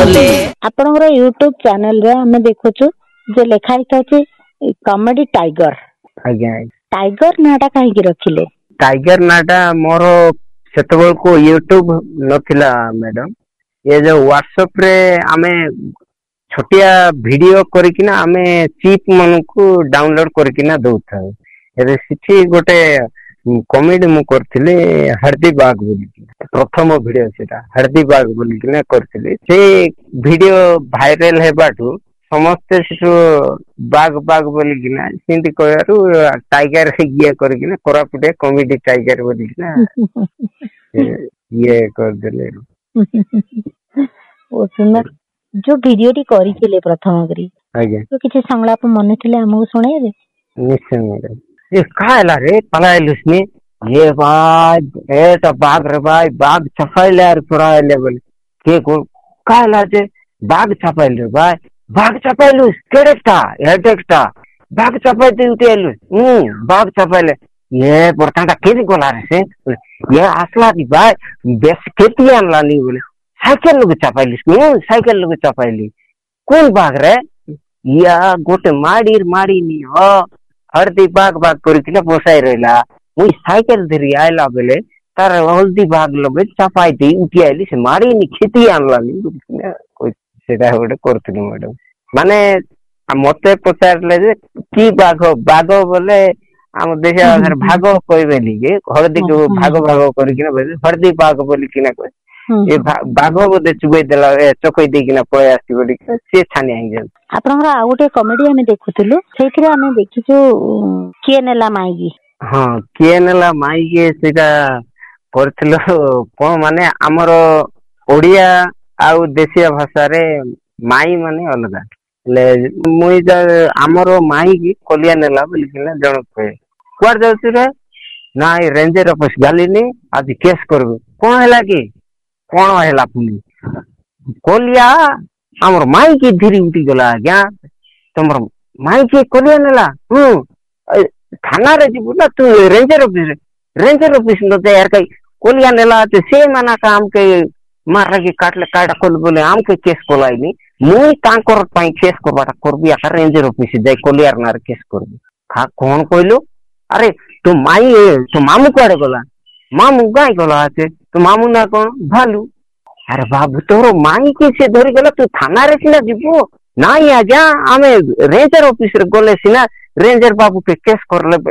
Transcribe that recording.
आपणकर YouTube channel रे हमें देखुछु जे लेखा हिताची कॉमेडी टाइगर आज्ञा टाइगर नाटा कहीं रखिले टाइगर नाटा मोर सेतबेल को यूट्यूब नथिला मैडम ये जो व्हाट्सएप रे आमे छोटिया वीडियो करिकिना आमे चिप मन को डाउनलोड करिकिना दउथा एरे सिठी गोटे कॉमेडी मु करथिले हरदी बाग बोली प्रथम वीडियो सेटा हरदी बाग बोली किना करथिले से वीडियो वायरल हेबाटू समस्त सिठो बाग बाग बोली किना सिंती कहयारु टाइगर ये करिकिना कोरापुटे कॉमेडी टाइगर बोली किना ये कर देले ओ सुंदर जो वीडियो टी करिथिले प्रथम करी आज्ञा तो किछि संलाप मन थिले हमहु सुनाइबे निश्चय मैडम ये काला रे पलायलुसनी ये भाई ए तो बाग रे भाई बाग छपाइले यार पुराइले बोल के को काला जे बाग छपाइले भाई बाग छपाइलुस केडेटा हेडेक्टा बाग छपाइते उठेलु बाग छपाइले ये बरतांटा केनी गोला रे से ये आसला दी भाई बेस केती आनला नी बोले साइकिल लोग छपाइलिस साइकिल लोग छपाइली कोन बाग रे या गोटे माड़ी नी हो हरदी बाग बाग करिकिना बसाई रहला मुई साइकिल धरी आइला बेले तार हल्दी बाग लगे चपाई दे उठी आइली से मारी नी खेती आनला नी कोई सेटा गोटे करथि मैडम माने मते पचारले जे की बाग बोले हम देश आधार भाग कहबेली के हरदी को भाग करिकिना हरदी बाग बोली किना कह ये बाघ बोधे चुगई देला चकई देकिना पळे आसी बोली से छानी आइ जा आपनरा आ गोटे कॉमेडी हमें देखुतलु सेथिरे हमें देखिछु किए नेला माईगी हां किए नेला माईगी सेटा करथलो कोन माने हमर ओडिया आउ देशिया भाषा रे माई माने अलगा ले मुई जा हमर माईगी कोलिया नेला बोली किना जण कहे कुआर जाउछ रे नाइ रेंजर ऑफिस गालिनी आज केस करबो कोन हैला की कौन है पुनी कोलिया हमर माई की धीरी उठी गला क्या तुम माई की कोलिया नेला थाना रे जीबू ना तू रेंजर ऑफिस न ते यार कई कोलिया नेला ते से माना काम के मार के काटले काटा कोल बोले आम के केस कोलाइनी मुई तांकर पई केस करबाटा करबी आ रेंजर ऑफिस जाई कोलियार नार केस करबी खा कौन कहलो अरे तू माई तो मामू कुआडे गला मामू गाय गला आछे तो मामू ना कौन भालू अरे बाबू तोर माई के से धरी गला तू थाना रे सिना जीवो नाई आजा आमे रेंजर ऑफिस रे गले सिना रेंजर बाबू के केस करले